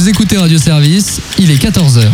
Vous écoutez Radio Service, il est 14h.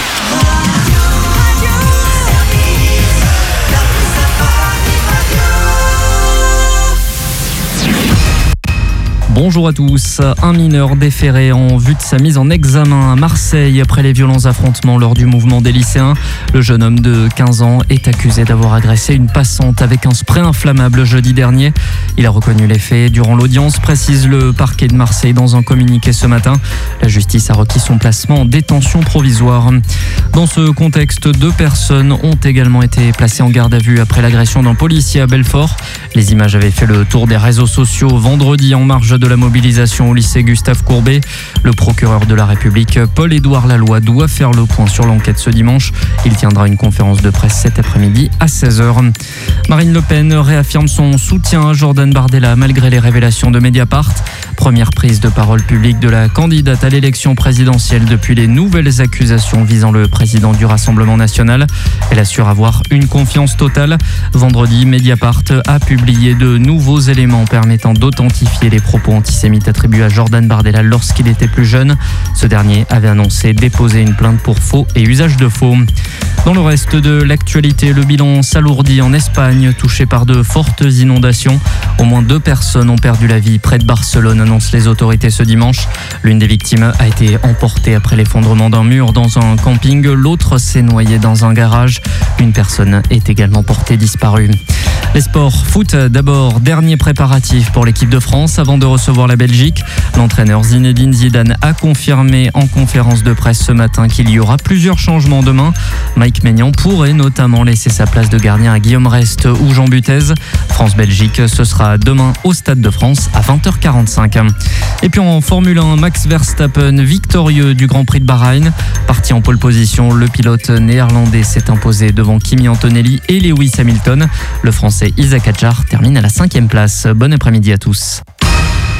Bonjour à tous. Un mineur déféré en vue de sa mise en examen à Marseille après les violents affrontements lors du mouvement des lycéens. Le jeune homme de 15 ans est accusé d'avoir agressé une passante avec un spray inflammable jeudi dernier. Il a reconnu les faits durant l'audience, précise le parquet de Marseille dans un communiqué ce matin. La justice a requis son placement en détention provisoire. Dans ce contexte, 2 personnes ont également été placées en garde à vue après l'agression d'un policier à Belfort. Les images avaient fait le tour des réseaux sociaux vendredi en marge de la mobilisation au lycée Gustave Courbet. Le procureur de la République, Paul-Édouard Laloy, doit faire le point sur l'enquête ce dimanche. Il tiendra une conférence de presse cet après-midi à 16h. Marine Le Pen réaffirme son soutien à Jordan Bardella malgré les révélations de Mediapart. Première prise de parole publique de la candidate à l'élection présidentielle depuis les nouvelles accusations visant le président du Rassemblement national. Elle assure avoir une confiance totale. Vendredi, Mediapart a publié de nouveaux éléments permettant d'authentifier les propos antisémites attribués à Jordan Bardella lorsqu'il était plus jeune. Ce dernier avait annoncé déposer une plainte pour faux et usage de faux. Dans le reste de l'actualité, le bilan s'alourdit en Espagne, touché par de fortes inondations. Au moins 2 personnes ont perdu la vie près de Barcelone, annoncent les autorités ce dimanche. L'une des victimes a été emportée après l'effondrement d'un mur dans un camping. L'autre s'est noyée dans un garage. Une personne est également portée disparue. Les sports, foot d'abord, dernier préparatif pour l'équipe de France avant de recevoir la Belgique. L'entraîneur Zinedine Zidane a confirmé en conférence de presse ce matin qu'il y aura plusieurs changements demain. Mike Maignan pourrait notamment laisser sa place de gardien à Guillaume Rest ou Jean Butez. France-Belgique, ce sera demain au Stade de France à 20h45. Et puis en Formule 1, Max Verstappen, victorieux du Grand Prix de Bahreïn. Parti en pole position, le pilote néerlandais s'est imposé devant Kimi Antonelli et Lewis Hamilton. Le Français Isaac Hadjar termine à la 5e place. Bon après-midi à tous.